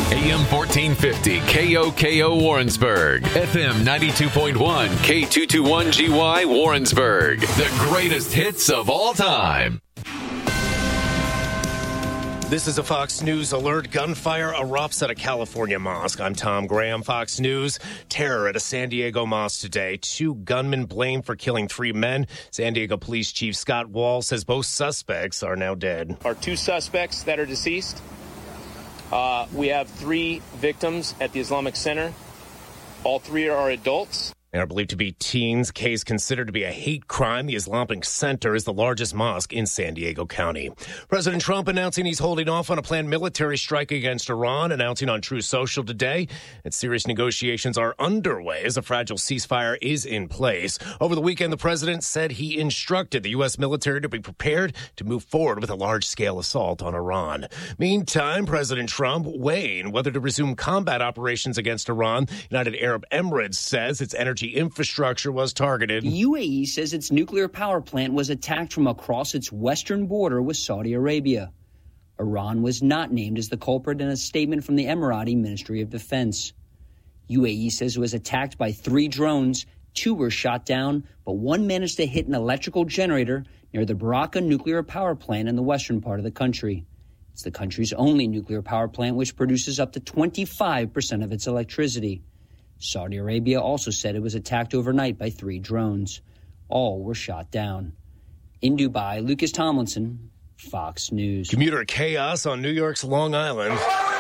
AM 1450 KOKO Warrensburg, FM 92.1 K221GY Warrensburg. The greatest hits of all time. This is a Fox News alert. Gunfire erupts at a California mosque. I'm Tom Graham, Fox News. Terror at a San Diego mosque today. 2 gunmen blamed for killing 3 men. San Diego Police Chief Scott Wall says both suspects are now dead. Our 2 suspects that are deceased. We have 3 victims at the Islamic Center. All 3 are adults. They are believed to be teens. Case considered to be a hate crime. The Islamic Center is the largest mosque in San Diego County. President Trump announcing he's holding off on a planned military strike against Iran, announcing on Truth Social today that serious negotiations are underway as a fragile ceasefire is in place. Over the weekend, the president said he instructed the U.S. military to be prepared to move forward with a large-scale assault on Iran. Meantime, President Trump weighing whether to resume combat operations against Iran. United Arab Emirates says its energy infrastructure was targeted. The UAE says its nuclear power plant was attacked from across its western border with Saudi Arabia. Iran was not named as the culprit in a statement from the Emirati Ministry of Defense. UAE says it was attacked by 3 drones. 2 were shot down, but 1 managed to hit an electrical generator near the Baraka nuclear power plant in the western part of the country. It's the country's only nuclear power plant, which produces up to 25% of its electricity. Saudi Arabia also said it was attacked overnight by 3 drones. All were shot down. In Dubai, Lucas Tomlinson, Fox News. Commuter chaos on New York's Long Island.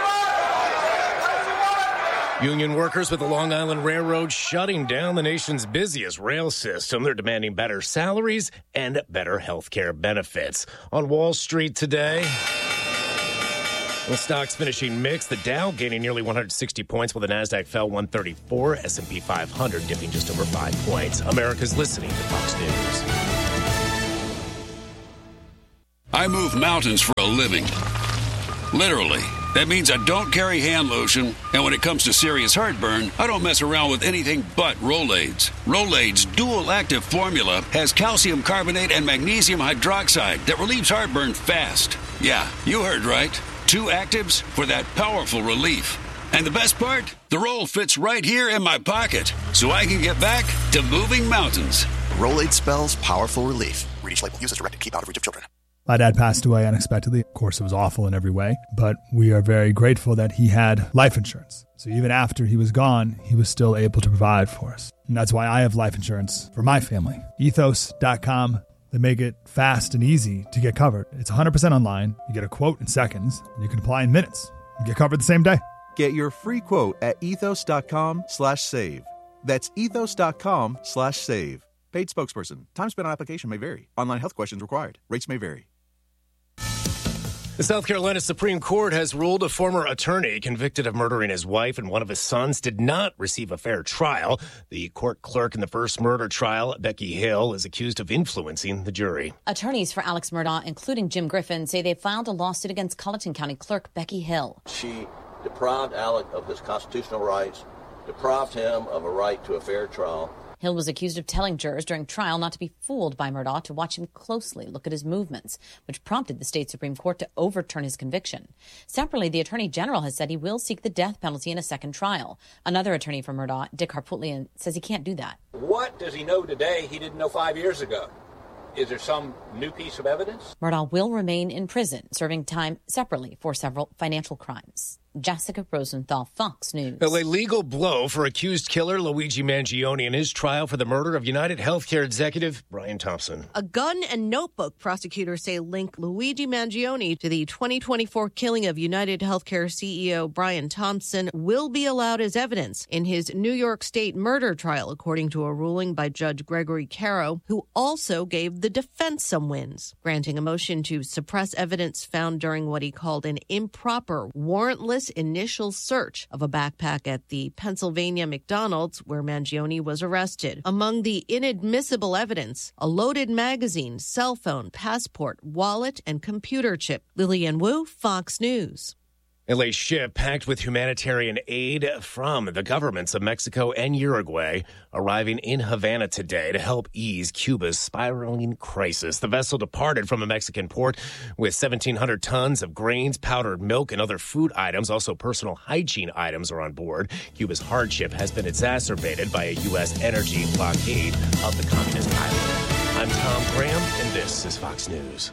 Union workers with the Long Island Railroad shutting down the nation's busiest rail system. They're demanding better salaries and better health care benefits. On Wall Street today, the stocks finishing mixed. The Dow gaining nearly 160 points, while the Nasdaq fell 134. S&P 500 dipping just over 5 points. America's listening to Fox News. I move mountains for a living. Literally. That means I don't carry hand lotion, and when it comes to serious heartburn, I don't mess around with anything but Rolaids. Rolaids' dual-active formula has calcium carbonate and magnesium hydroxide that relieves heartburn fast. Yeah, you heard right. 2 actives for that powerful relief. And the best part? The roll fits right here in my pocket, so I can get back to moving mountains. Rolaids spells powerful relief. Read each label. Use as directed. Keep out of reach of children. My dad passed away unexpectedly. Of course, it was awful in every way, but we are very grateful that he had life insurance. So even after he was gone, he was still able to provide for us. And that's why I have life insurance for my family. Ethos.com. They make it fast and easy to get covered. It's 100% online. You get a quote in seconds, and you can apply in minutes. You get covered the same day. Get your free quote at ethos.com/save. That's ethos.com/save. Paid spokesperson. Time spent on application may vary. Online health questions required. Rates may vary. The South Carolina Supreme Court has ruled a former attorney convicted of murdering his wife and one of his sons did not receive a fair trial. The court clerk in the first murder trial, Becky Hill, is accused of influencing the jury. Attorneys for Alex Murdaugh, including Jim Griffin, say they filed a lawsuit against Colleton County Clerk Becky Hill. She deprived Alec of his constitutional rights, deprived him of a right to a fair trial. Hill was accused of telling jurors during trial not to be fooled by Murdaugh, to watch him closely, look at his movements, which prompted the state Supreme Court to overturn his conviction. Separately, the Attorney General has said he will seek the death penalty in a second trial. Another attorney for Murdaugh, Dick Harpootlian, says he can't do that. What does he know today he didn't know 5 years ago? Is there some new piece of evidence? Murdaugh will remain in prison, serving time separately for several financial crimes. Jessica Rosenthal, Fox News. A legal blow for accused killer Luigi Mangione in his trial for the murder of United Healthcare executive Brian Thompson. A gun and notebook, prosecutors say, link Luigi Mangione to the 2024 killing of United Healthcare CEO Brian Thompson will be allowed as evidence in his New York State murder trial, according to a ruling by Judge Gregory Caro, who also gave the defense some wins, granting a motion to suppress evidence found during what he called an improper, warrantless initial search of a backpack at the Pennsylvania McDonald's where Mangione was arrested. Among the inadmissible evidence, a loaded magazine, cell phone, passport, wallet, and computer chip. Lillian Wu, Fox News. LA ship packed with humanitarian aid from the governments of Mexico and Uruguay arriving in Havana today to help ease Cuba's spiraling crisis. The vessel departed from a Mexican port with 1,700 tons of grains, powdered milk, and other food items. Also, personal hygiene items are on board. Cuba's hardship has been exacerbated by a U.S. energy blockade of the communist island. I'm Tom Graham, and this is Fox News.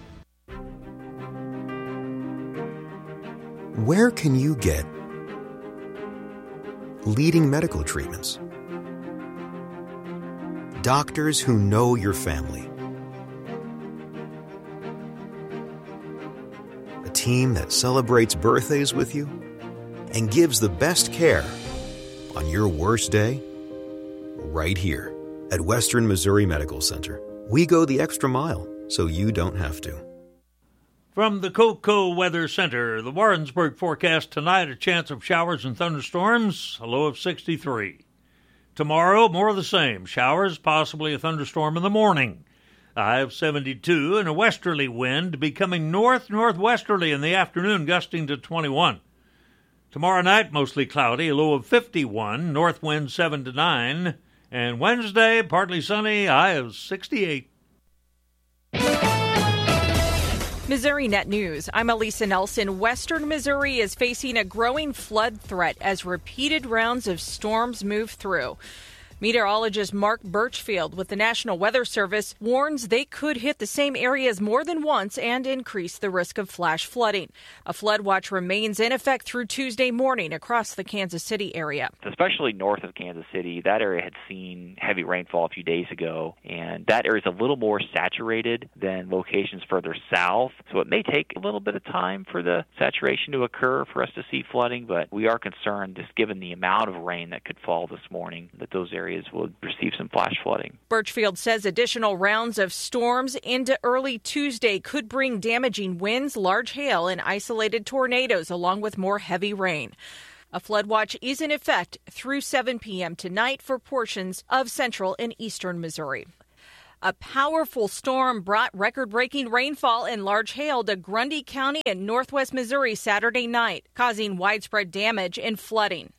Where can you get leading medical treatments? Doctors who know your family. A team that celebrates birthdays with you and gives the best care on your worst day right here at Western Missouri Medical Center. We go the extra mile so you don't have to. From the Coco Weather Center, the Warrensburg forecast tonight, a chance of showers and thunderstorms, a low of 63. Tomorrow, more of the same. Showers, possibly a thunderstorm in the morning. A high of 72 and a westerly wind becoming north-northwesterly in the afternoon, gusting to 21. Tomorrow night, mostly cloudy, a low of 51, north wind 7 to 9. And Wednesday, partly sunny, a high of 68. Missouri Net News. I'm Elisa Nelson. Western Missouri is facing a growing flood threat as repeated rounds of storms move through. Meteorologist Mark Birchfield with the National Weather Service warns they could hit the same areas more than once and increase the risk of flash flooding. A flood watch remains in effect through Tuesday morning across the Kansas City area. Especially north of Kansas City, that area had seen heavy rainfall a few days ago, and that area is a little more saturated than locations further south. So it may take a little bit of time for the saturation to occur for us to see flooding, but we are concerned, just given the amount of rain that could fall this morning, that those areas will receive some flash flooding. Birchfield says additional rounds of storms into early Tuesday could bring damaging winds, large hail, and isolated tornadoes, along with more heavy rain. A flood watch is in effect through 7 p.m. tonight for portions of central and eastern Missouri. A powerful storm brought record-breaking rainfall and large hail to Grundy County in northwest Missouri Saturday night, causing widespread damage and flooding.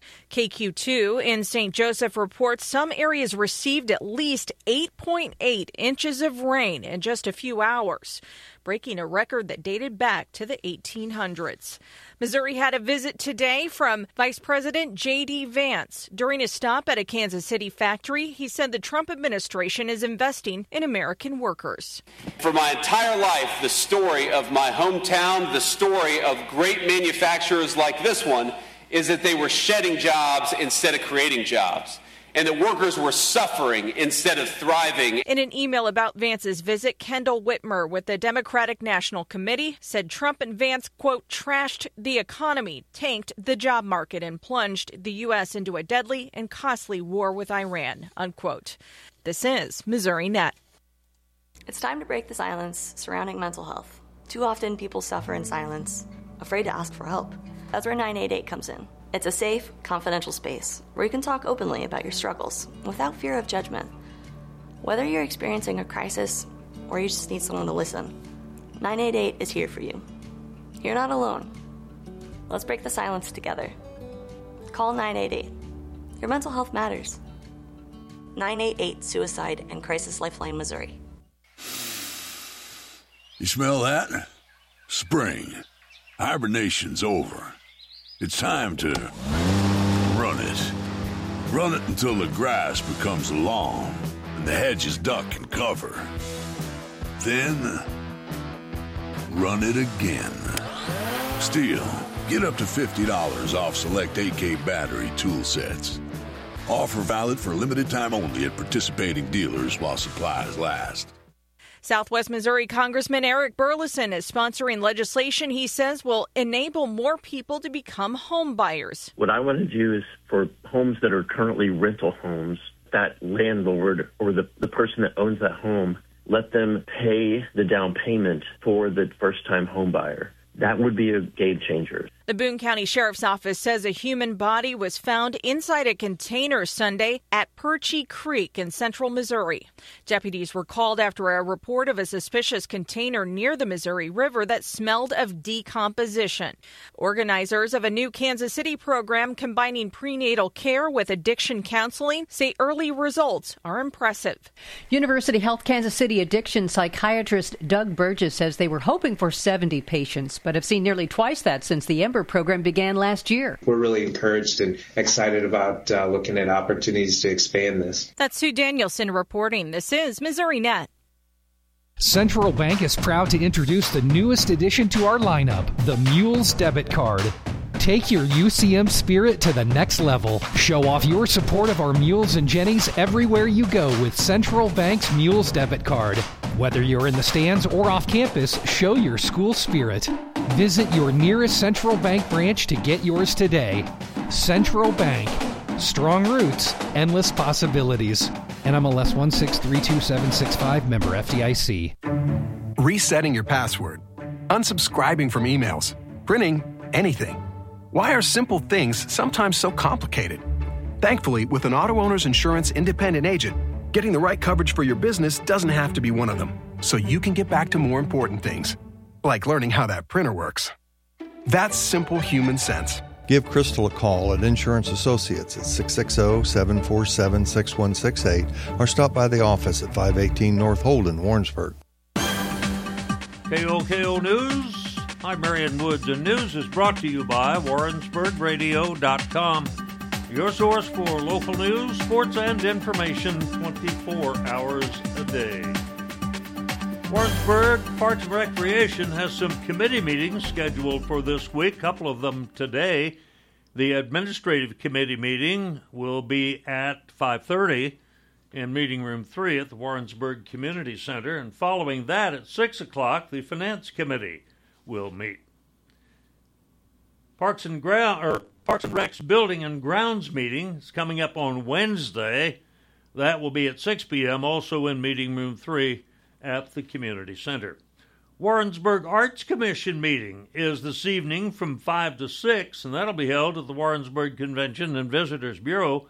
KQ2 in St. Joseph reports some areas received at least 8.8 inches of rain in just a few hours, breaking a record that dated back to the 1800s. Missouri had a visit today from Vice President J.D. Vance. During a stop at a Kansas City factory, he said the Trump administration is investing in American workers. For my entire life, the story of my hometown, the story of great manufacturers like this one, is that they were shedding jobs instead of creating jobs, and that workers were suffering instead of thriving. In an email about Vance's visit, Kendall Whitmer with the Democratic National Committee said Trump and Vance, quote, trashed the economy, tanked the job market, and plunged the U.S. into a deadly and costly war with Iran, unquote. This is Missouri Net. It's time to break the silence surrounding mental health. Too often people suffer in silence, afraid to ask for help. That's where 988 comes in. It's a safe, confidential space where you can talk openly about your struggles without fear of judgment. Whether you're experiencing a crisis or you just need someone to listen, 988 is here for you. You're not alone. Let's break the silence together. Call 988. Your mental health matters. 988 Suicide and Crisis Lifeline, Missouri. You smell that? Spring. Hibernation's over. It's time to run it. Run it until the grass becomes long and the hedges duck and cover. Then, run it again. Still, get up to $50 off select AK battery tool sets. Offer valid for limited time only at participating dealers while supplies last. Southwest Missouri Congressman Eric Burleson is sponsoring legislation he says will enable more people to become home buyers. What I want to do is for homes that are currently rental homes, that landlord or the person that owns that home, let them pay the down payment for the first-time home buyer. That would be a game changer. The Boone County Sheriff's Office says a human body was found inside a container Sunday at Perchie Creek in central Missouri. Deputies were called after a report of a suspicious container near the Missouri River that smelled of decomposition. Organizers of a new Kansas City program combining prenatal care with addiction counseling say early results are impressive. University Health Kansas City addiction psychiatrist Doug Burgess says they were hoping for 70 patients, but have seen nearly twice that since the EMBER program began last year. We're really encouraged and excited about looking at opportunities to expand this. That's Sue Danielson reporting. This is Missouri Net. Central Bank is proud to introduce the newest addition to our lineup, the Mules Debit Card. Take your UCM spirit to the next level. Show off your support of our Mules and Jennies everywhere you go with Central Bank's Mules Debit Card. Whether you're in the stands or off campus, show your school spirit. Visit your nearest Central Bank branch to get yours today. Central Bank. Strong roots, endless possibilities. NMLS 1632765, member FDIC. Resetting your password. Unsubscribing from emails. Printing anything. Why are simple things sometimes so complicated? Thankfully, with an Auto Owners Insurance independent agent, getting the right coverage for your business doesn't have to be one of them, so you can get back to more important things, like learning how that printer works. That's simple human sense. Give Crystal a call at Insurance Associates at 660-747-6168 or stop by the office at 518 North Holden, Warrensburg. KOKO News. I'm Marion Woods, and news is brought to you by WarrensburgRadio.com. Your source for local news, sports, and information 24 hours a day. Warrensburg Parks and Recreation has some committee meetings scheduled for this week, a couple of them today. The administrative committee meeting will be at 5:30 in Meeting Room 3 at the Warrensburg Community Center, and following that at 6 o'clock, the Finance Committee will meet. Parks and Rec's Building and Grounds meeting is coming up on Wednesday. That will be at 6 p.m., also in Meeting Room 3 at the Community Center. Warrensburg Arts Commission meeting is this evening from 5 to 6, and that'll be held at the Warrensburg Convention and Visitors Bureau,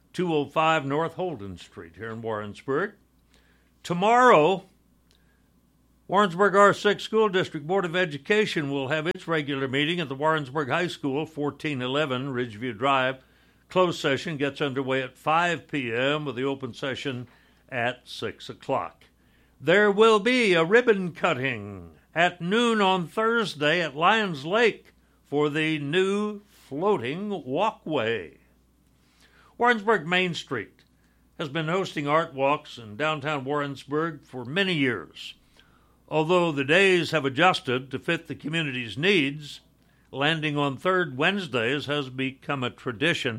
205 North Holden Street here in Warrensburg. Tomorrow, Warrensburg R6 School District Board of Education will have its regular meeting at the Warrensburg High School, 1411 Ridgeview Drive. Closed session gets underway at 5 p.m. with the open session at 6 o'clock. There will be a ribbon cutting at noon on Thursday at Lions Lake for the new floating walkway. Warrensburg Main Street has been hosting art walks in downtown Warrensburg for many years. Although the days have adjusted to fit the community's needs, landing on third Wednesdays has become a tradition.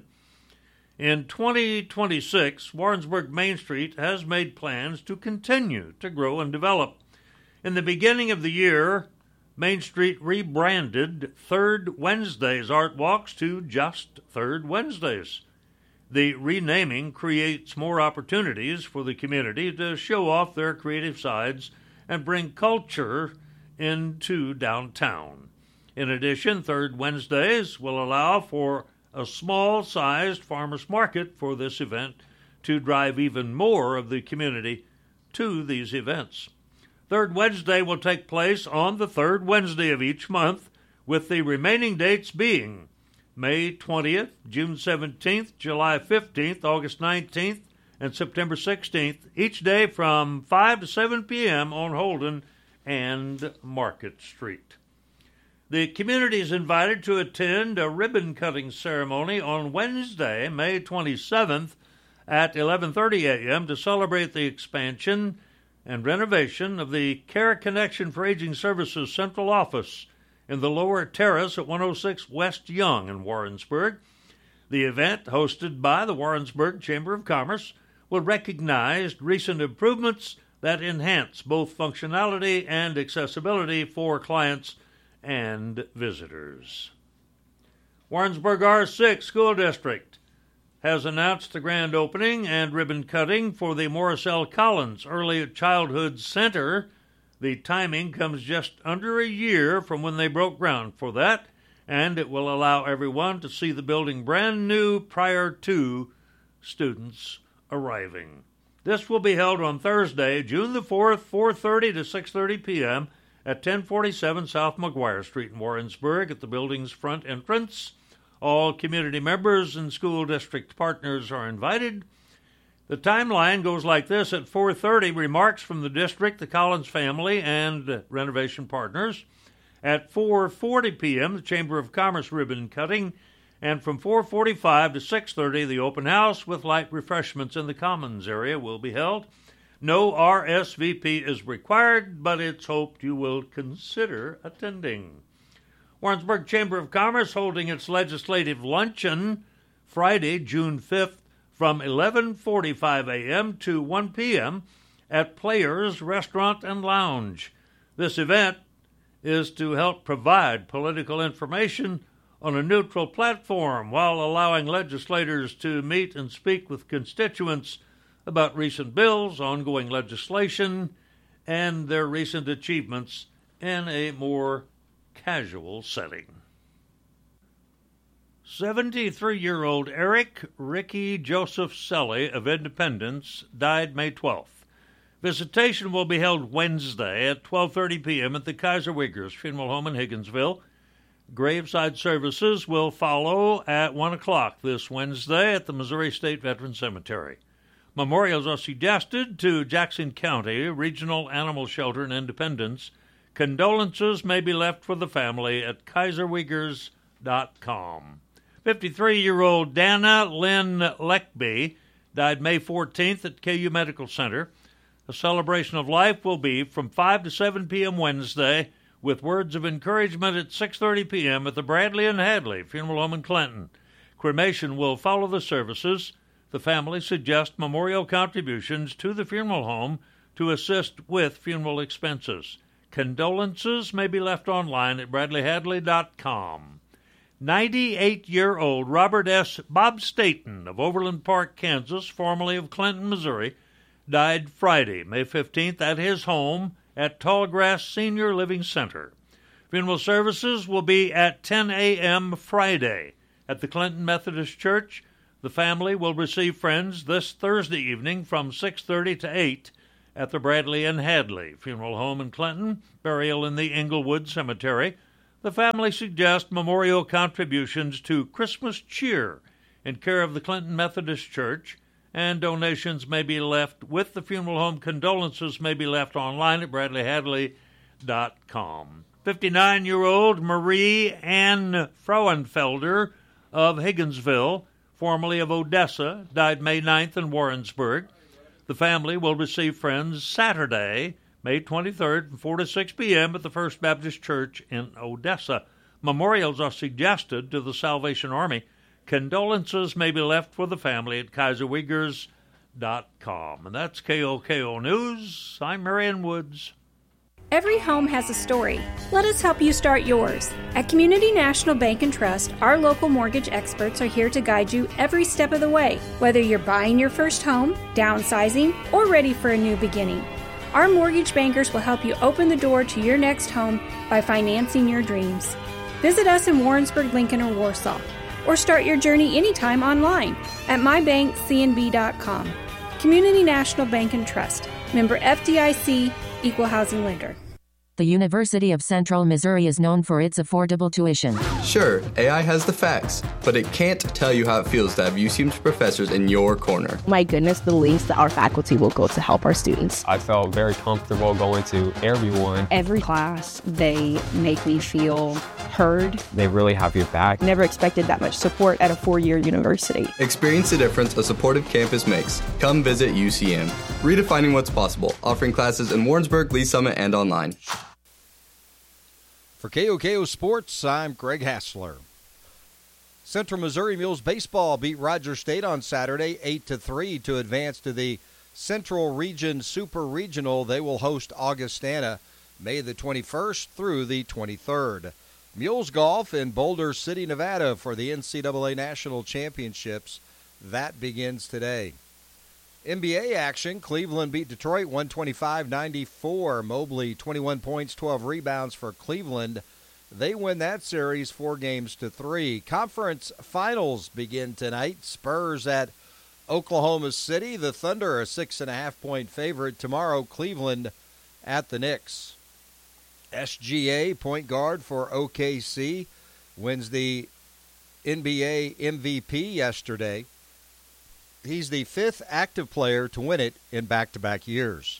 In 2026, Warrensburg Main Street has made plans to continue to grow and develop. In the beginning of the year, Main Street rebranded Third Wednesdays Art Walks to just Third Wednesdays. The renaming creates more opportunities for the community to show off their creative sides and bring culture into downtown. In addition, Third Wednesdays will allow for a small-sized farmers market for this event to drive even more of the community to these events. Third Wednesday will take place on the third Wednesday of each month, with the remaining dates being May 20th, June 17th, July 15th, August 19th, and September 16th, each day from 5 to 7 p.m. on Holden and Market Street. The community is invited to attend a ribbon-cutting ceremony on Wednesday, May 27th at 11:30 a.m. to celebrate the expansion and renovation of the Care Connection for Aging Services Central Office in the lower terrace at 106 West Young in Warrensburg. The event, hosted by the Warrensburg Chamber of Commerce, will recognize recent improvements that enhance both functionality and accessibility for clients and visitors. Warrensburg R6 School District has announced the grand opening and ribbon cutting for the Morris L. Collins Early Childhood Center. The timing comes just under a year from when they broke ground for that, and it will allow everyone to see the building brand new prior to students arriving. This will be held on Thursday, June the 4th, 4:30 to 6:30 p.m. at 1047 South McGuire Street in Warrensburg at the building's front entrance. All community members and school district partners are invited. The timeline goes like this. At 4:30, remarks from the district, the Collins family, and renovation partners. At 4:40 p.m., the Chamber of Commerce ribbon cutting. And from 4:45 to 6:30, the open house with light refreshments in the Commons area will be held. No RSVP is required, but it's hoped you will consider attending. Warrensburg Chamber of Commerce holding its legislative luncheon Friday, June 5th from 11:45 a.m. to 1 p.m. at Players Restaurant and Lounge. This event is to help provide political information on a neutral platform while allowing legislators to meet and speak with constituents about recent bills, ongoing legislation, and their recent achievements in a more casual setting. 73-year-old Eric Ricky Joseph Selly of Independence died May 12th. Visitation will be held Wednesday at 12:30 p.m. at the Kaiser Wiggers Funeral Home in Higginsville. Graveside services will follow at 1 o'clock this Wednesday at the Missouri State Veterans Cemetery. Memorials are suggested to Jackson County Regional Animal Shelter in Independence. Condolences may be left for the family at kaiserwiggers.com. 53-year-old Dana Lynn Leckby died May 14th at KU Medical Center. A celebration of life will be from 5 to 7 p.m. Wednesday, with words of encouragement at 6:30 p.m. at the Bradley and Hadley Funeral Home in Clinton. Cremation will follow the services. The family suggests memorial contributions to the funeral home to assist with funeral expenses. Condolences may be left online at bradleyhadley.com. 98-year-old Robert S. Bob Staten of Overland Park, Kansas, formerly of Clinton, Missouri, died Friday, May 15th, at his home at Tallgrass Senior Living Center. Funeral services will be at 10 a.m. Friday at the Clinton Methodist Church. The family will receive friends this Thursday evening from 6:30 to 8 at the Bradley and Hadley Funeral Home in Clinton, burial in the Englewood Cemetery. The family suggests memorial contributions to Christmas Cheer in care of the Clinton Methodist Church, and donations may be left with the funeral home. Condolences may be left online at bradleyhadley.com. 59-year-old Marie Ann Frauenfelder of Higginsville, formerly of Odessa, died May 9th in Warrensburg. The family will receive friends Saturday, May 23rd, from 4 to 6 p.m. at the First Baptist Church in Odessa. Memorials are suggested to the Salvation Army. Condolences may be left for the family at kaiserwiggers.com. And that's KOKO News. I'm Marion Woods. Every home has a story. Let us help you start yours. At Community National Bank and Trust, our local mortgage experts are here to guide you every step of the way, whether you're buying your first home, downsizing, or ready for a new beginning. Our mortgage bankers will help you open the door to your next home by financing your dreams. Visit us in Warrensburg, Lincoln, or Warsaw, or start your journey anytime online at mybankcnb.com. Community National Bank and Trust. Member FDIC, Equal Housing Lender. The University of Central Missouri is known for its affordable tuition. Sure, AI has the facts, but it can't tell you how it feels to have UCM's professors in your corner. My goodness, the lengths that our faculty will go to help our students. I felt very comfortable going to everyone. Every class, they make me feel heard. They really have your back. Never expected that much support at a four-year university. Experience the difference a supportive campus makes. Come visit UCM. Redefining what's possible, offering classes in Warrensburg, Lee Summit, and online. For KOKO Sports, I'm Greg Hassler. Central Missouri Mules baseball beat Rogers State on Saturday 8-3 to advance to the Central Region Super Regional. They will host Augustana May the 21st through the 23rd. Mules golf in Boulder City, Nevada for the NCAA National Championships. That begins today. NBA action, Cleveland beat Detroit 125-94. Mobley 21 points, 12 rebounds for Cleveland. They win that series 4-3. Conference finals begin tonight. Spurs at Oklahoma City. The Thunder are a 6.5-point favorite. Tomorrow, Cleveland at the Knicks. SGA, point guard for OKC, wins the NBA MVP yesterday. He's the 5th active player to win it in back-to-back years.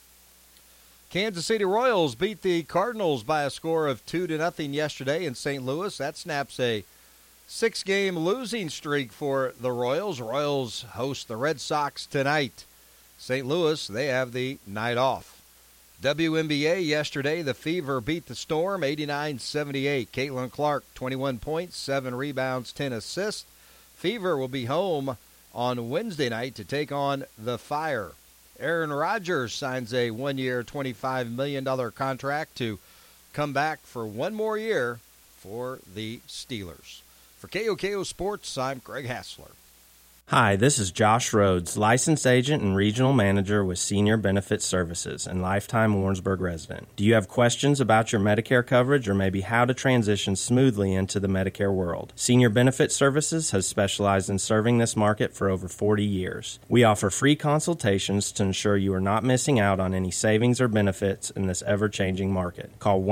Kansas City Royals beat the Cardinals by a score of 2-0 yesterday in St. Louis. That snaps a 6-game losing streak for the Royals. Royals host the Red Sox tonight. St. Louis, they have the night off. WNBA yesterday, the Fever beat the Storm 89-78. Caitlin Clark, 21 points, 7 rebounds, 10 assists. Fever will be home on Wednesday night to take on the Fire. Aaron Rodgers signs a 1-year, $25 million contract to come back for one more year for the Steelers. For KOKO Sports, I'm Greg Hassler. Hi, this is Josh Rhodes, licensed agent and regional manager with Senior Benefit Services and lifetime Warrensburg resident. Do you have questions about your Medicare coverage or maybe how to transition smoothly into the Medicare world? Senior Benefit Services has specialized in serving this market for over 40 years. We offer free consultations to ensure you are not missing out on any savings or benefits in this ever-changing market. Call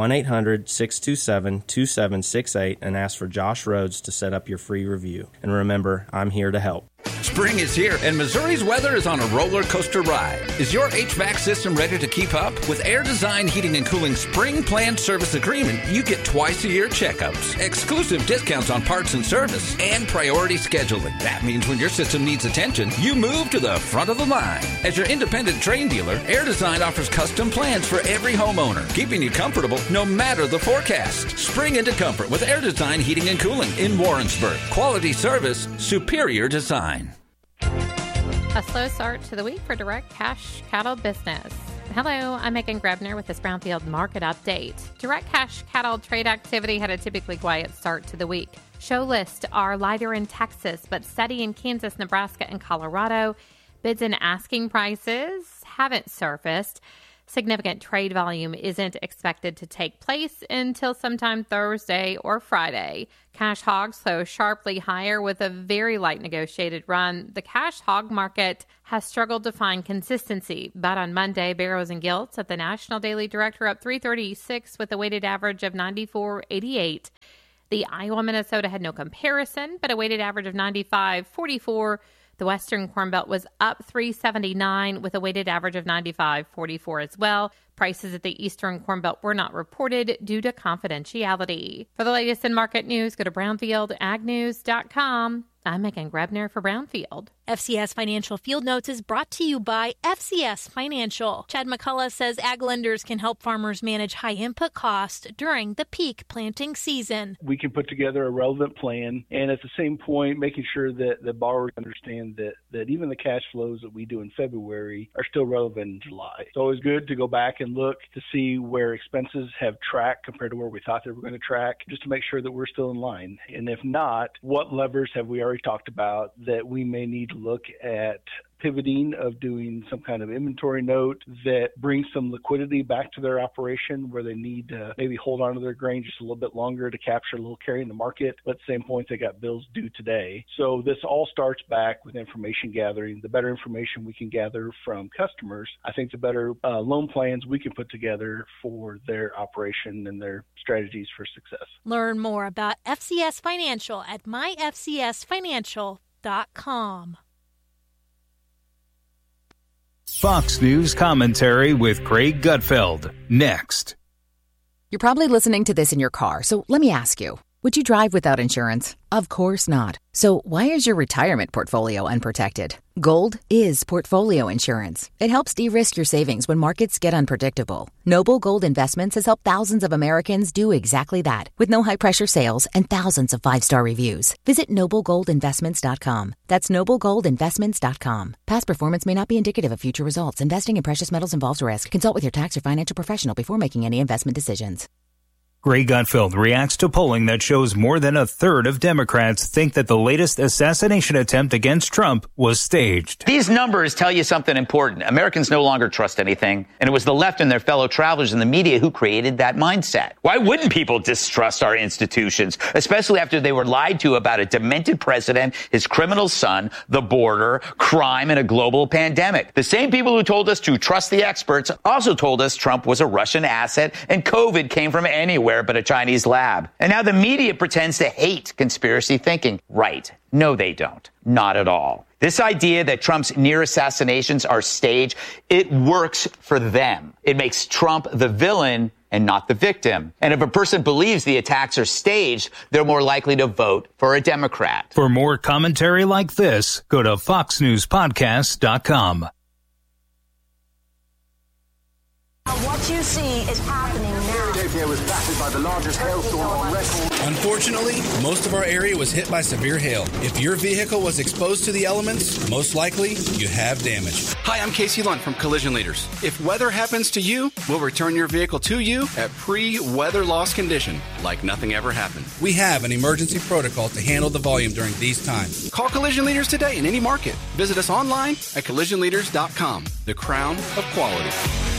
1-800-627-2768 and ask for Josh Rhodes to set up your free review. And remember, I'm here to help. Spring is here, and Missouri's weather is on a roller coaster ride. Is your HVAC system ready to keep up? With Air Design Heating and Cooling Spring Planned Service Agreement, you get twice-a-year checkups, exclusive discounts on parts and service, and priority scheduling. That means when your system needs attention, you move to the front of the line. As your independent Trane dealer, Air Design offers custom plans for every homeowner, keeping you comfortable no matter the forecast. Spring into comfort with Air Design Heating and Cooling in Warrensburg. Quality service, superior design. A slow start to the week for Direct Cash Cattle Business. Hello, I'm Megan Grebner with this Brownfield Market Update. Direct Cash Cattle trade activity had a typically quiet start to the week. Show lists are lighter in Texas, but steady in Kansas, Nebraska, and Colorado. Bids and asking prices haven't surfaced. Significant trade volume isn't expected to take place until sometime Thursday or Friday. Cash hogs close sharply higher with a very light negotiated run. The cash hog market has struggled to find consistency, but on Monday, barrows and gilts at the National Daily Direct are up 336 with a weighted average of 94.88. The Iowa, Minnesota had no comparison, but a weighted average of 95.44. The Western Corn Belt was up 379 with a weighted average of 95.44 as well. Prices at the Eastern Corn Belt were not reported due to confidentiality. For the latest in market news, go to brownfieldagnews.com. I'm Megan Grebner for Brownfield. FCS Financial Field Notes is brought to you by FCS Financial. Chad McCullough says ag lenders can help farmers manage high input costs during the peak planting season. We can put together a relevant plan, and at the same point, making sure that the borrowers understand that even the cash flows that we do in February are still relevant in July. It's always good to go back and look to see where expenses have tracked compared to where we thought they were going to track, just to make sure that we're still in line. And if not, what levers have we already talked about that we may need to look at pivoting, of doing some kind of inventory note that brings some liquidity back to their operation where they need to maybe hold on to their grain just a little bit longer to capture a little carry in the market. But at the same point, they got bills due today. So this all starts back with information gathering. The better information we can gather from customers, I think the better loan plans we can put together for their operation and their strategies for success. Learn more about FCS Financial at myfcsfinancial.com. Fox News commentary with Craig Gutfeld. Next. You're probably listening to this in your car, so let me ask you, would you drive without insurance? Of course not. So why is your retirement portfolio unprotected? Gold is portfolio insurance. It helps de-risk your savings when markets get unpredictable. Noble Gold Investments has helped thousands of Americans do exactly that, with no high-pressure sales and thousands of 5-star reviews. Visit noblegoldinvestments.com. That's noblegoldinvestments.com. Past performance may not be indicative of future results. Investing in precious metals involves risk. Consult with your tax or financial professional before making any investment decisions. Greg Gutfeld reacts to polling that shows more than a third of Democrats think that the latest assassination attempt against Trump was staged. These numbers tell you something important. Americans no longer trust anything, and it was the left and their fellow travelers in the media who created that mindset. Why wouldn't people distrust our institutions, especially after they were lied to about a demented president, his criminal son, the border, crime, and a global pandemic? The same people who told us to trust the experts also told us Trump was a Russian asset and COVID came from anywhere but a Chinese lab. And now the media pretends to hate conspiracy thinking. Right. No, they don't. Not at all. This idea that Trump's near assassinations are staged, it works for them. It makes Trump the villain and not the victim. And if a person believes the attacks are staged, they're more likely to vote for a Democrat. For more commentary like this, go to foxnewspodcast.com. What you see is happening now. Was battered by the largest hailstorm on record. Unfortunately, most of our area was hit by severe hail. If your vehicle was exposed to the elements, most likely you have damage. Hi, I'm Casey Lunt from Collision Leaders. If weather happens to you, we'll return your vehicle to you at pre-weather loss condition, like nothing ever happened. We have an emergency protocol to handle the volume during these times. Call Collision Leaders today in any market. Visit us online at collisionleaders.com. The crown of quality.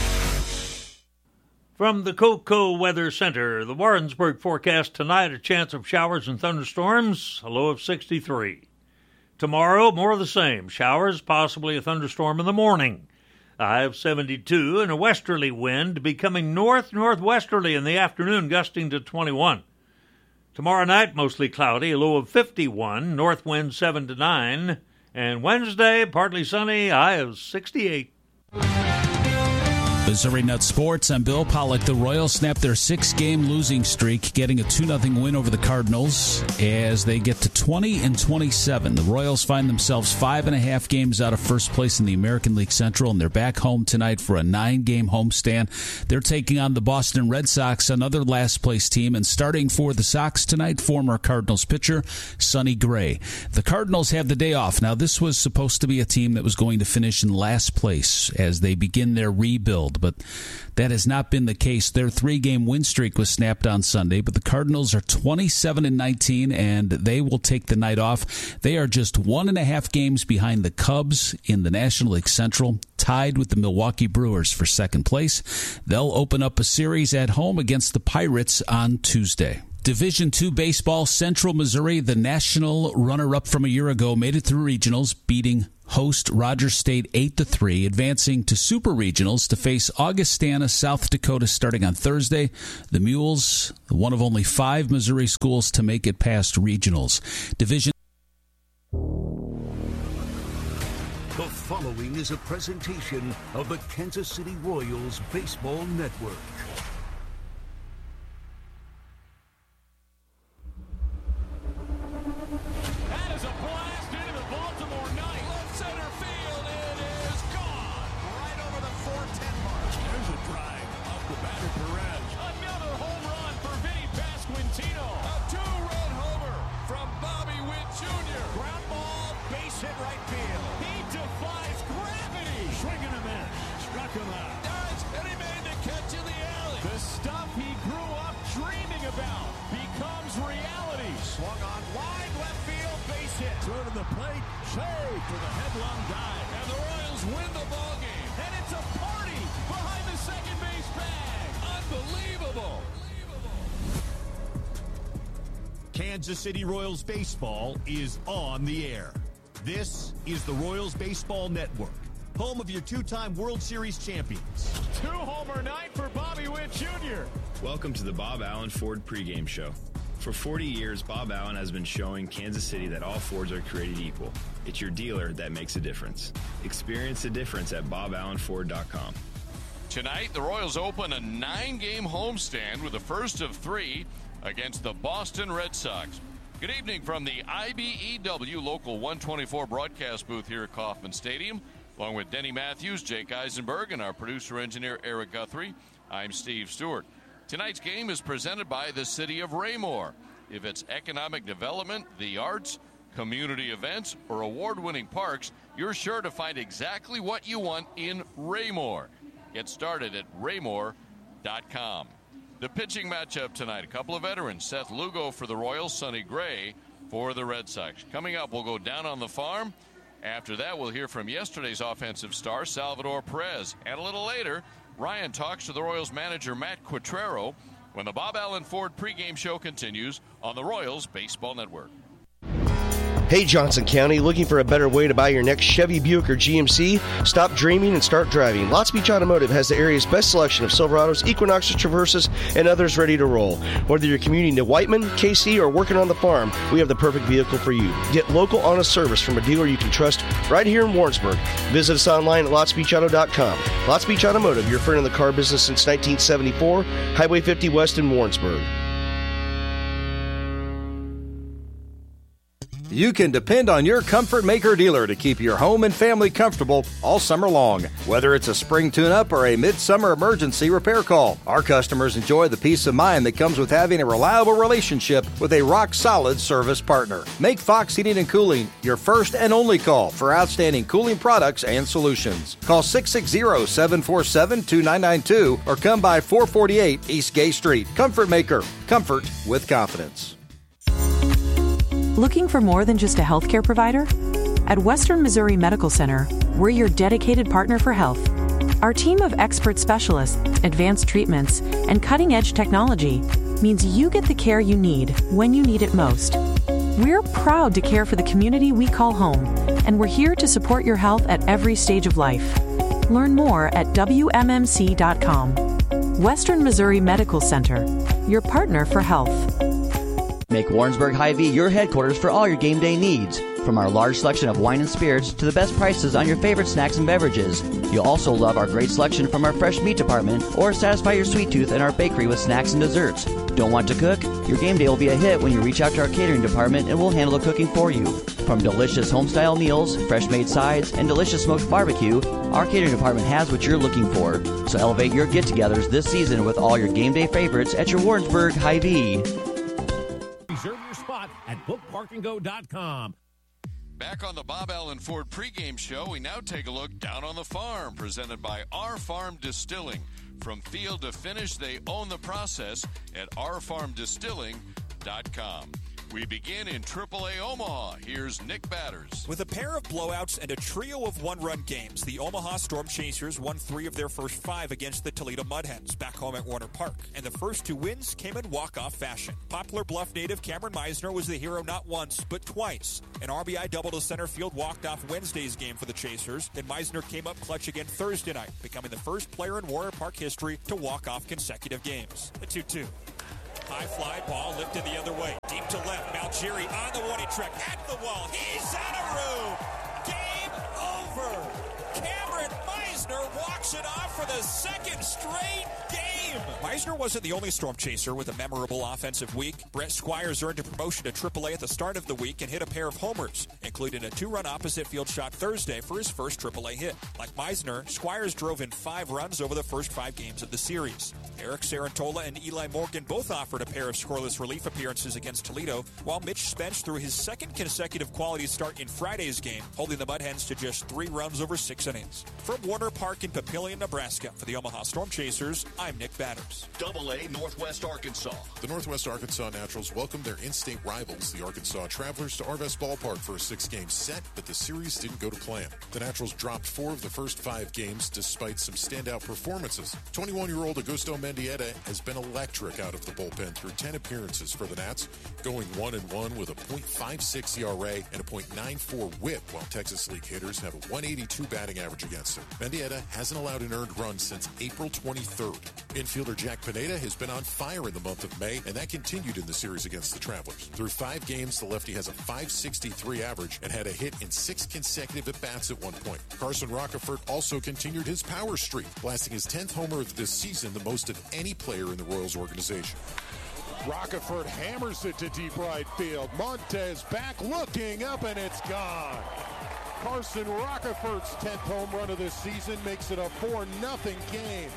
From the Coco Weather Center, the Warrensburg forecast tonight, a chance of showers and thunderstorms, a low of 63. Tomorrow, more of the same. Showers, possibly a thunderstorm in the morning. A high of 72 and a westerly wind becoming northwesterly in the afternoon, gusting to 21. Tomorrow night, mostly cloudy, a low of 51, north wind 7 to 9. And Wednesday, partly sunny, a high of 68. Missouri Nut Sports, I'm Bill Pollock. The Royals snapped their 6-game losing streak, getting a 2-0 win over the Cardinals as they get to 20-27. The Royals find themselves 5.5 games out of first place in the American League Central, and they're back home tonight for a 9-game homestand. They're taking on the Boston Red Sox, another last-place team, and starting for the Sox tonight, former Cardinals pitcher Sonny Gray. The Cardinals have the day off. Now, this was supposed to be a team that was going to finish in last place as they begin their rebuild, but that has not been the case. Their 3-game win streak was snapped on Sunday, but the Cardinals are 27-19, and they will take the night off. They are just 1.5 games behind the Cubs in the National League Central, tied with the Milwaukee Brewers for second place. They'll open up a series at home against the Pirates on Tuesday. Division II baseball, Central Missouri, the national runner-up from a year ago, made it through regionals, beating host Rogers State 8-3, advancing to Super Regionals to face Augustana, South Dakota, starting on Thursday. The Mules, one of only 5 Missouri schools to make it past regionals. Division. The following is a presentation of the Kansas City Royals Baseball Network. Kansas City Royals baseball is on the air. This is the Royals Baseball Network, home of your 2-time World Series champions. 2-homer night for Bobby Witt Jr. Welcome to the Bob Allen Ford pregame show. For 40 years, Bob Allen has been showing Kansas City that all Fords are created equal. It's your dealer that makes a difference. Experience the difference at BobAllenFord.com. Tonight, the Royals open a 9-game homestand with the first of 3 against the Boston Red Sox. Good evening from the IBEW Local 124 broadcast booth here at Kauffman Stadium. Along with Denny Matthews, Jake Eisenberg, and our producer-engineer Eric Guthrie, I'm Steve Stewart. Tonight's game is presented by the City of Raymore. If it's economic development, the arts, community events, or award-winning parks, you're sure to find exactly what you want in Raymore. Get started at Raymore.com. The pitching matchup tonight, a couple of veterans, Seth Lugo for the Royals, Sonny Gray for the Red Sox. Coming up, we'll go down on the farm. After that, we'll hear from yesterday's offensive star, Salvador Perez. And a little later, Ryan talks to the Royals manager, Matt Quatrero, when the Bob Allen Ford pregame show continues on the Royals Baseball Network. Hey, Johnson County, looking for a better way to buy your next Chevy, Buick, or GMC? Stop dreaming and start driving. Lots Beach Automotive has the area's best selection of Silverados, Equinoxes, Traverses, and others ready to roll. Whether you're commuting to Whiteman, KC, or working on the farm, we have the perfect vehicle for you. Get local, honest service from a dealer you can trust right here in Warrensburg. Visit us online at LottsBeachAuto.com. Lots Beach Automotive, your friend in the car business since 1974, Highway 50 West in Warrensburg. You can depend on your Comfort Maker dealer to keep your home and family comfortable all summer long. Whether it's a spring tune-up or a midsummer emergency repair call, our customers enjoy the peace of mind that comes with having a reliable relationship with a rock-solid service partner. Make Fox Heating and Cooling your first and only call for outstanding cooling products and solutions. Call 660-747-2992 or come by 448 East Gay Street. Comfort Maker. Comfort with confidence. Looking for more than just a healthcare provider? At Western Missouri Medical Center, we're your dedicated partner for health. Our team of expert specialists, advanced treatments, and cutting-edge technology means you get the care you need when you need it most. We're proud to care for the community we call home, and we're here to support your health at every stage of life. Learn more at WMMC.com. Western Missouri Medical Center, your partner for health. Make Warrensburg Hy-Vee your headquarters for all your game day needs. From our large selection of wine and spirits to the best prices on your favorite snacks and beverages. You'll also love our great selection from our fresh meat department or satisfy your sweet tooth in our bakery with snacks and desserts. Don't want to cook? Your game day will be a hit when you reach out to our catering department and we'll handle the cooking for you. From delicious home-style meals, fresh-made sides, and delicious smoked barbecue, our catering department has what you're looking for. So elevate your get-togethers this season with all your game day favorites at your Warrensburg Hy-Vee. Reserve your spot at bookparkandgo.com. Back on the Bob Allen Ford pregame show, we now take a look down on the farm, presented by Our Farm Distilling. From field to finish, they own the process at ourfarmdistilling.com. We begin in AAA Omaha. Here's Nick Batters. With a pair of blowouts and a trio of one-run games, the Omaha Storm Chasers won 3 of their first 5 against the Toledo Mudhens back home at Warner Park. And the first 2 wins came in walk-off fashion. Poplar Bluff native Cameron Meisner was the hero not once, but twice. An RBI double to center field walked off Wednesday's game for the Chasers. Then Meisner came up clutch again Thursday night, becoming the first player in Warner Park history to walk off consecutive games. The 2-2. High fly ball lifted the other way. Deep to left. Malgeri on the warning track at the wall. He's out of room. Game over. Cameron Meisner walks it off for the second straight game. Meisner wasn't the only Storm Chaser with a memorable offensive week. Brett Squires earned a promotion to AAA at the start of the week and hit a pair of homers, including a 2-run opposite field shot Thursday for his first AAA hit. Like Meisner, Squires drove in 5 runs over the first 5 games of the series. Eric Sarantola and Eli Morgan both offered a pair of scoreless relief appearances against Toledo, while Mitch Spence threw his second consecutive quality start in Friday's game, holding the Mudhens to just 3 runs over 6 innings. From Warner Park in Papillion, Nebraska, for the Omaha Storm Chasers, I'm Nick Batters. AA Northwest Arkansas. The Northwest Arkansas Naturals welcomed their in-state rivals, the Arkansas Travelers, to Arvest Ballpark for a 6-game set, but the series didn't go to plan. The Naturals dropped 4 of the first 5 games despite some standout performances. 21-year-old Augusto Mendieta has been electric out of the bullpen through 10 appearances for the Nats, going 1-1 with a .56 ERA and a .94 WHIP, while Texas League hitters have a .182 batting average against him. Mendieta hasn't allowed an earned run since April 23rd. Infielder Jack Pineda has been on fire in the month of May, and that continued in the series against the Travelers. Through 5 games, the lefty has a .563 average and had a hit in 6 consecutive at-bats at one point. Carson Rockefeller also continued his power streak, blasting his 10th homer of this season, the most of any player in the Royals organization. Rockefeller hammers it to deep right field. Montez back looking up, and it's gone. Carson Rockefeller's 10th home run of this season makes it a 4-0 game.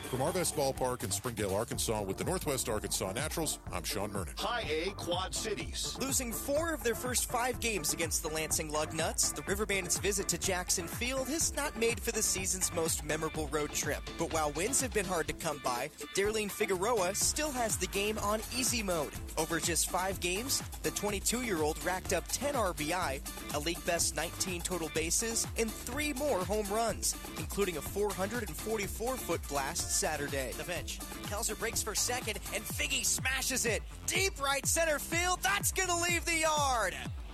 From Arvest Ballpark in Springdale, Arkansas, with the Northwest Arkansas Naturals, I'm Sean Mernon. High A Quad Cities. Losing 4 of their first 5 games against the Lansing Lugnuts, the River Bandits' visit to Jackson Field has not made for the season's most memorable road trip. But while wins have been hard to come by, Darlene Figueroa still has the game on easy mode. Over just 5 games, the 22-year-old racked up 10 RBI, a league-best 19 total bases, and 3 more home runs, including a 444-foot blast Saturday. The bench. Kelser breaks for second, and Figgy smashes it. Deep right center field. That's going to leave the yard.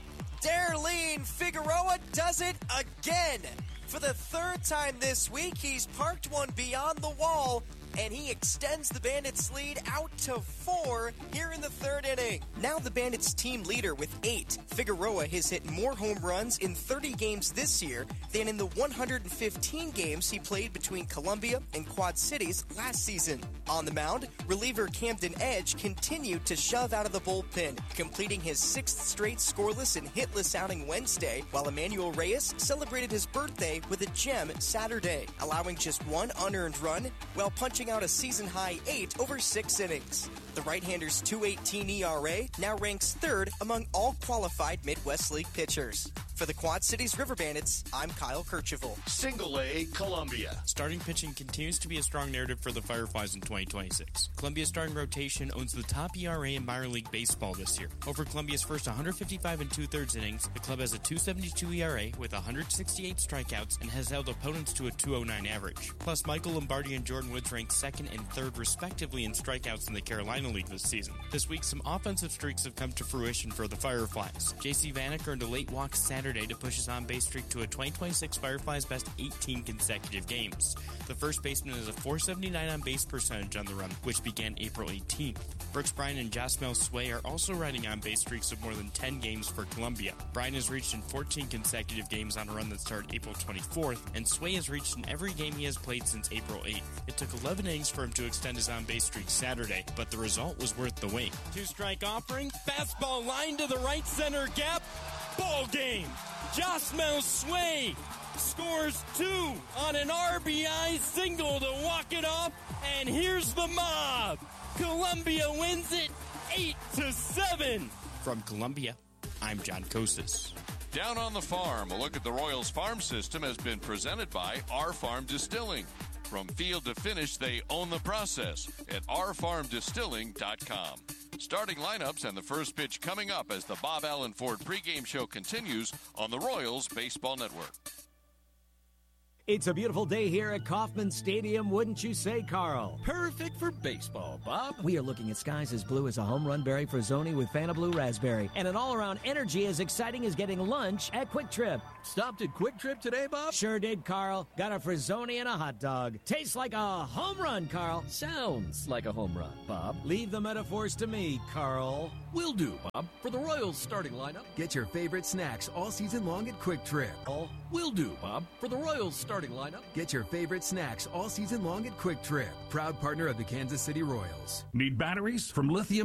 Darlene Figueroa does it again. For the 3rd time this week, he's parked one beyond the wall, and he extends the Bandits' lead out to 4 here in the 3rd inning. Now the Bandits' team leader with 8. Figueroa has hit more home runs in 30 games this year than in the 115 games he played between Columbia and Quad Cities last season. On the mound, reliever Camden Edge continued to shove out of the bullpen, completing his 6th straight scoreless and hitless outing Wednesday, while Emmanuel Reyes celebrated his birthday with a gem Saturday, allowing just 1 unearned run while punching out a season-high 8 over 6 innings. The right-hander's .218 ERA now ranks 3rd among all qualified Midwest League pitchers. For the Quad Cities River Bandits, I'm Kyle Kercheval. Single A Columbia. Starting pitching continues to be a strong narrative for the Fireflies in 2026. Columbia's starting rotation owns the top ERA in minor league baseball this year. Over Columbia's first 155 2/3 innings, the club has a .272 ERA with 168 strikeouts and has held opponents to a .209 average. Plus, Michael Lombardi and Jordan Woods ranked 2nd and 3rd respectively in strikeouts in the Carolina League this season. This week, some offensive streaks have come to fruition for the Fireflies. J.C. Vanek earned a late walk Saturday to push his on-base streak to a 2026 Fireflies best 18 consecutive games. The first baseman has a .479 on-base percentage on the run, which began April 18th. Brooks Bryan and Josmel Sway are also riding on-base streaks of more than 10 games for Columbia. Bryan has reached in 14 consecutive games on a run that started April 24th, and Sway has reached in every game he has played since April 8th. It took 11 innings for him to extend his on-base streak Saturday, but the result was worth the wait. 2-strike offering, fastball line to the right center gap, ball game. Josmel Sway scores 2 on an RBI single to walk it off, and here's the mob. Columbia wins it 8-7. From Columbia, I'm John Kostis. Down on the farm, a look at the Royals farm system has been presented by Our Farm Distilling. From field to finish, they own the process at ourfarmdistilling.com. Starting lineups and the first pitch coming up as the Bob Allen Ford pregame show continues on the Royals Baseball Network. It's a beautiful day here at Kauffman Stadium, wouldn't you say, Carl? Perfect for baseball, Bob. We are looking at skies as blue as a home run berry for Zoni with Fanta Blue Raspberry, and an all-around energy as exciting as getting lunch at Quick Trip. Stopped at Quick Trip today, Bob? Sure did, Carl. Got a Frizzoni and a hot dog. Tastes like a home run, Carl. Sounds like a home run, Bob. Leave the metaphors to me, Carl. Will do, Bob. For the Royals starting lineup, get your favorite snacks all season long at Quick Trip. Will do, Bob. For the Royals starting lineup, get your favorite snacks all season long at Quick Trip. Proud partner of the Kansas City Royals. Need batteries? From Lithium